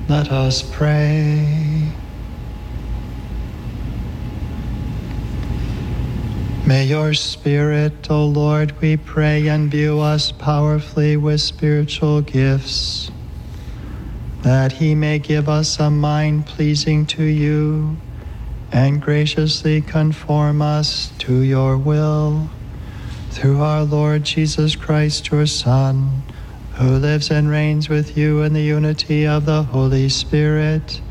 Let us pray. May your Spirit, O Lord, we pray, imbue us powerfully with spiritual gifts, that he may give us a mind pleasing to you and graciously conform us to your will. Through our Lord Jesus Christ, your Son, who lives and reigns with you in the unity of the Holy Spirit,